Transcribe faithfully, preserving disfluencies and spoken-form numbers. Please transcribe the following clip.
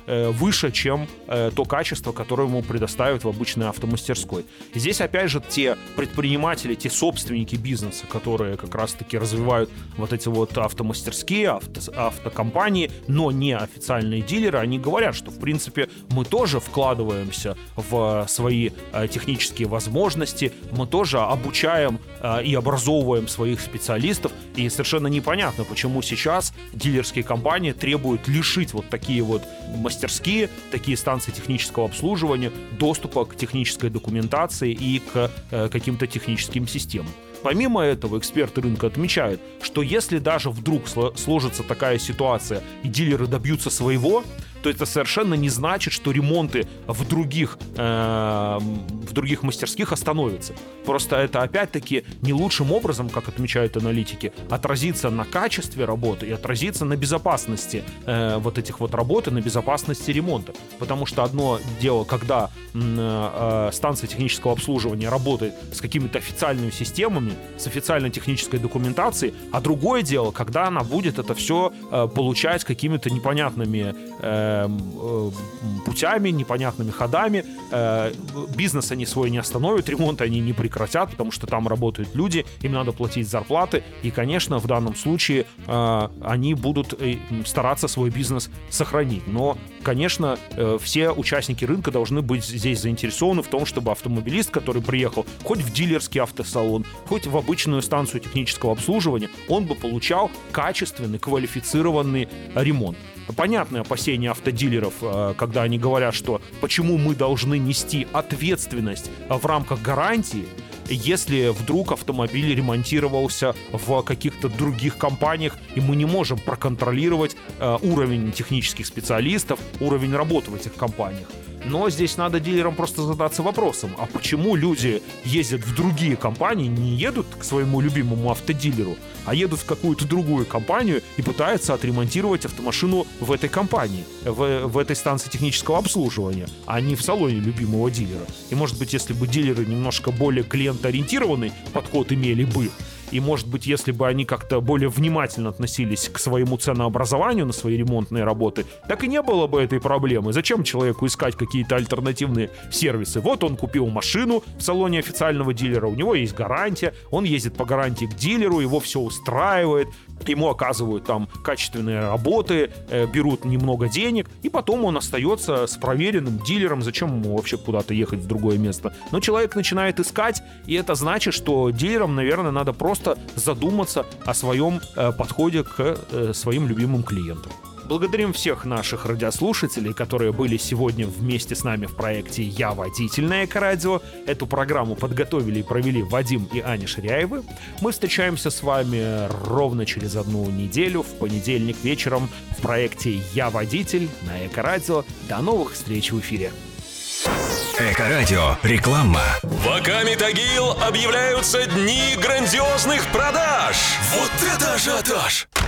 э, выше, чем э, то качество, которое ему предоставят в обычной автомастерской. И здесь, опять же, те предприниматели, те собственники бизнеса, которые как раз-таки развивают вот эти вот автомастерские, авто, автокомпании, но не официальные дилеры, они говорят, что, в принципе, мы тоже вкладываемся в свои э, технические возможности, мы тоже обучаем э, и образовываем своих специалистов, и совершенно непонятно, почему сейчас дилерские компании требуют лишить вот такие вот мастерские, такие станции технического обслуживания доступа к технической документации и к э, каким-то техническим системам. Помимо этого, эксперты рынка отмечают, что если даже вдруг сложится такая ситуация и дилеры добьются своего, то это совершенно не значит, что ремонты в других, э, в других мастерских остановятся. Просто это опять-таки не лучшим образом, как отмечают аналитики, отразится на качестве работы и отразится на безопасности э, вот этих вот работ и на безопасности ремонта. Потому что одно дело, когда э, станция технического обслуживания работает с какими-то официальными системами, с официальной технической документацией, а другое дело, когда она будет это все э, получать какими-то непонятными э, путями, непонятными ходами. Бизнес они свой не остановят, ремонт они не прекратят, потому что там работают люди, им надо платить зарплаты, и, конечно, в данном случае они будут стараться свой бизнес сохранить. Но, конечно, все участники рынка должны быть здесь заинтересованы в том, чтобы автомобилист, который приехал хоть в дилерский автосалон, хоть в обычную станцию технического обслуживания, он бы получал качественный, квалифицированный ремонт. Понятные опасения автодилеров, когда они говорят, что почему мы должны нести ответственность в рамках гарантии, если вдруг автомобиль ремонтировался в каких-то других компаниях, и мы не можем проконтролировать уровень технических специалистов, уровень работы в этих компаниях. Но здесь надо дилерам просто задаться вопросом, а почему люди ездят в другие компании, не едут к своему любимому автодилеру, а едут в какую-то другую компанию и пытаются отремонтировать автомашину в этой компании, в, в этой станции технического обслуживания, а не в салоне любимого дилера. И, может быть, если бы дилеры немножко более клиентоориентированный подход имели бы, и, может быть, если бы они как-то более внимательно относились к своему ценообразованию на свои ремонтные работы, так и не было бы этой проблемы. Зачем человеку искать какие-то альтернативные сервисы? Вот он купил машину в салоне официального дилера, у него есть гарантия, он ездит по гарантии к дилеру, его все устраивает, ему оказывают там качественные работы, э, берут немного денег, и потом он остается с проверенным дилером. Зачем ему вообще куда-то ехать в другое место? Но человек начинает искать, и это значит, что дилерам, наверное, надо просто задуматься о своем э, подходе к э, своим любимым клиентам. Благодарим всех наших радиослушателей, которые были сегодня вместе с нами в проекте «Я водитель» на Эко-радио. Эту программу подготовили и провели Вадим и Аня Ширяевы. Мы встречаемся с вами ровно через одну неделю, в понедельник вечером в проекте «Я водитель» на Эко-радио. До новых встреч в эфире. Эко-радио. Реклама. В Аками Тагил объявляются дни грандиозных продаж. Вот это ажиотаж!